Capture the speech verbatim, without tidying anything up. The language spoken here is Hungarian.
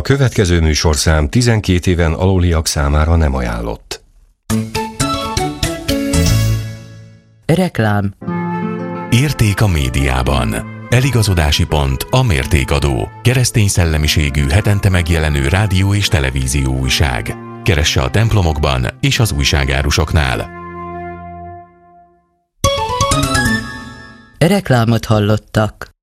következő műsorszám tizenkét éven aluliak számára nem ajánlott. Reklám. Érték a médiában. Eligazodási pont a Mértékadó. Keresztény szellemiségű, hetente megjelenő rádió és televízió újság. Keresse a templomokban és az újságárusoknál. Reklámot hallottak.